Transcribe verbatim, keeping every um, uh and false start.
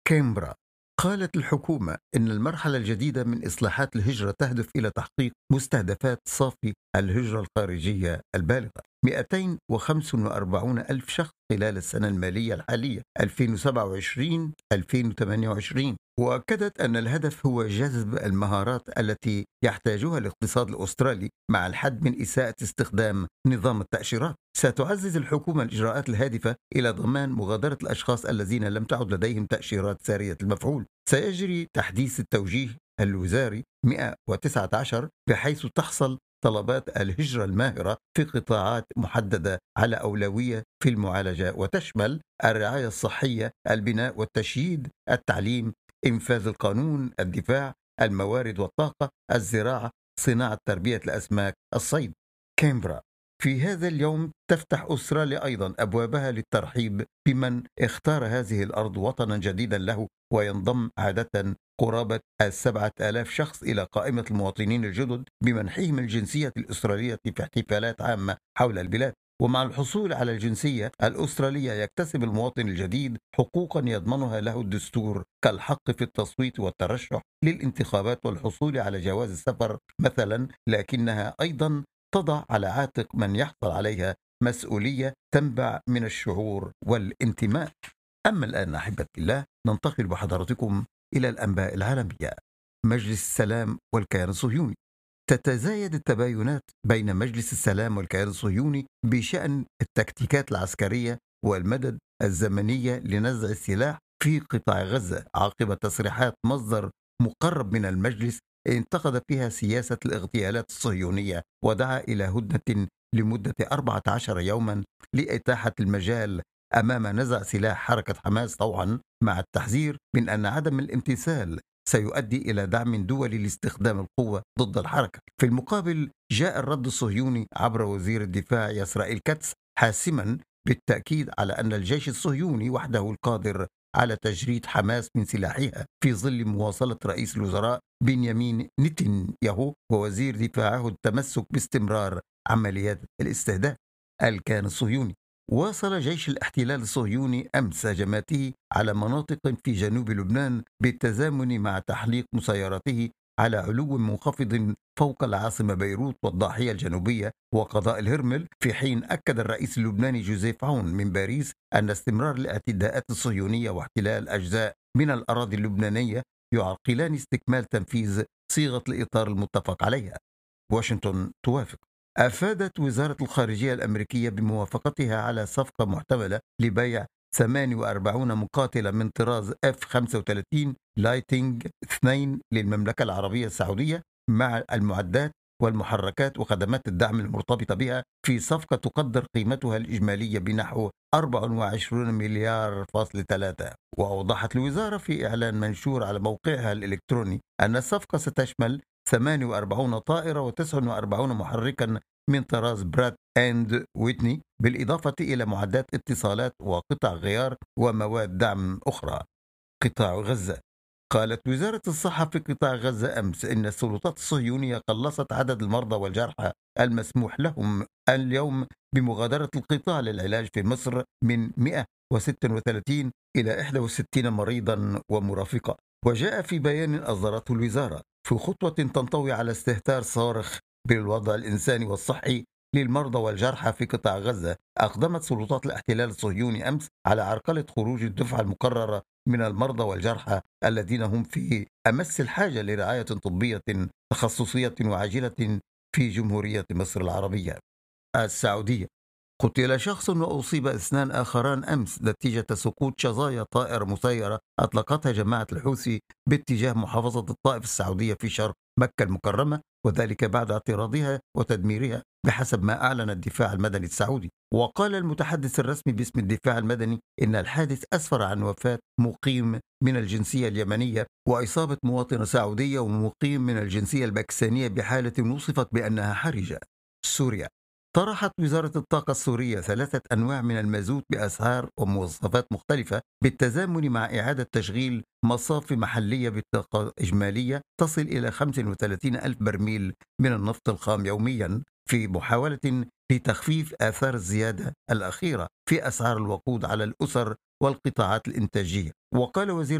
كامبرا. قالت الحكومة إن المرحلة الجديدة من إصلاحات الهجرة تهدف إلى تحقيق مستهدفات صافي الهجرة الخارجية البالغة مئتين وخمسة وأربعين ألف شخص خلال السنة المالية الحالية ألفين وسبعة وعشرين ألفين وثمانية وعشرين. وأكدت أن الهدف هو جذب المهارات التي يحتاجها الاقتصاد الأسترالي مع الحد من إساءة استخدام نظام التأشيرات. ستعزز الحكومة الإجراءات الهادفة إلى ضمان مغادرة الأشخاص الذين لم تعد لديهم تأشيرات سارية المفعول. سيجري تحديث التوجيه الوزاري مئة وتسعة عشر بحيث تحصل طلبات الهجرة الماهرة في قطاعات محددة على أولوية في المعالجة، وتشمل الرعاية الصحية، البناء والتشييد، التعليم، إنفاذ القانون، الدفاع، الموارد والطاقة، الزراعة، صناعة تربية الأسماك، الصيد. كامبرا. في هذا اليوم تفتح أستراليا أيضا أبوابها للترحيب بمن اختار هذه الأرض وطنا جديدا له، وينضم عادة قرابة السبعة آلاف شخص إلى قائمة المواطنين الجدد بمنحهم الجنسية الأسترالية في احتفالات عامة حول البلاد. ومع الحصول على الجنسية الأسترالية يكتسب المواطن الجديد حقوقا يضمنها له الدستور كالحق في التصويت والترشح للانتخابات والحصول على جواز السفر مثلا، لكنها أيضا تضع على عاتق من يحصل عليها مسؤولية تنبع من الشعور والانتماء. أما الآن أحبة الله ننتقل بحضراتكم إلى الأنباء العالمية. مجلس السلام والكيان الصهيوني. تتزايد التباينات بين مجلس السلام والكيان الصهيوني بشأن التكتيكات العسكرية والمدد الزمنية لنزع السلاح في قطاع غزة عقب تصريحات مصدر مقرب من المجلس انتقد فيها سياسة الاغتيالات الصهيونية ودعا إلى هدنة لمدة أربعة عشر يوما لإتاحة المجال أمام نزع سلاح حركة حماس، طوعا مع التحذير من أن عدم الامتثال سيؤدي إلى دعم دولي لاستخدام القوة ضد الحركة. في المقابل جاء الرد الصهيوني عبر وزير الدفاع يسرائيل كاتس حاسما بالتأكيد على أن الجيش الصهيوني وحده القادر على تجريد حماس من سلاحها في ظل مواصلة رئيس الوزراء بنيامين نتنياهو ووزير دفاعه التمسك باستمرار عمليات الاستهداف. الكيان الصهيوني. واصل جيش الاحتلال الصهيوني أمس هجماته على مناطق في جنوب لبنان بالتزامن مع تحليق مسيراته على علو منخفض فوق العاصمة بيروت والضاحية الجنوبية وقضاء الهرمل، في حين أكد الرئيس اللبناني جوزيف عون من باريس أن استمرار الاعتداءات الصهيونية واحتلال أجزاء من الأراضي اللبنانية يعرقلان استكمال تنفيذ صيغة الإطار المتفق عليها. واشنطن توافق. أفادت وزارة الخارجية الأمريكية بموافقتها على صفقة محتملة لبيع ثمانية وأربعين مقاتلة من طراز إف خمسة وثلاثين لايتنج اثنين للمملكة العربية السعودية مع المعدات والمحركات وخدمات الدعم المرتبطة بها، في صفقة تقدر قيمتها الإجمالية بنحو أربعة وعشرين مليار فاصل ثلاثة. وأوضحت الوزارة في إعلان منشور على موقعها الإلكتروني أن الصفقة ستشمل ثمانية وأربعين طائرة وتسعة وأربعين محركا من طراز برات أند ويتني، بالإضافة إلى معدات اتصالات وقطع غيار ومواد دعم أخرى. قطاع غزة. قالت وزارة الصحة في قطاع غزة أمس إن السلطات الصهيونية قلصت عدد المرضى والجرحى المسموح لهم اليوم بمغادرة القطاع للعلاج في مصر من مئة وستة وثلاثين إلى إحدى وستين مريضا ومرافقة. وجاء في بيان أصدرته الوزارة في خطوة تنطوي على استهتار صارخ بالوضع الإنساني والصحي للمرضى والجرحى في قطاع غزة، أقدمت سلطات الاحتلال الصهيوني أمس على عرقلة خروج الدفعة المقررة من المرضى والجرحى الذين هم في أمس الحاجة لرعاية طبية تخصصية وعاجلة في جمهورية مصر العربية. السعودية. قتل شخص وأصيب اثنان آخران أمس نتيجة سقوط شظايا طائرة مسيرة أطلقتها جماعة الحوثي باتجاه محافظة الطائف السعودية في شرق مكة المكرمة، وذلك بعد اعتراضها وتدميرها بحسب ما أعلن الدفاع المدني السعودي. وقال المتحدث الرسمي باسم الدفاع المدني إن الحادث أسفر عن وفاة مقيم من الجنسية اليمنية وإصابة مواطنة سعودية ومقيم من الجنسية الباكستانية بحالة وصفت بأنها حرجة. سوريا. طرحت وزارة الطاقة السورية ثلاثة أنواع من المازوت بأسعار ومواصفات مختلفة بالتزامن مع إعادة تشغيل مصافي محلية بالطاقة إجمالية تصل إلى خمسة وثلاثين ألف برميل من النفط الخام يوميا، في محاولة لتخفيف آثار الزيادة الأخيرة في أسعار الوقود على الأسر والقطاعات الإنتاجية. وقال وزير